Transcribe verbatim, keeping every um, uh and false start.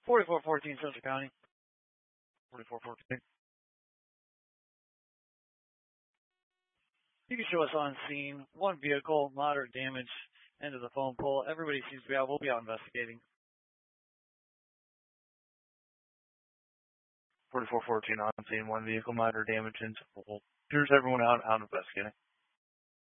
forty-four fourteen Central County. forty-four fourteen. You can show us on scene. One vehicle, moderate damage, end of the phone pole. Everybody seems to be out. We'll be out investigating. forty-four fourteen on scene. One vehicle, moderate damage, into the pole. Here's everyone out, out investigating.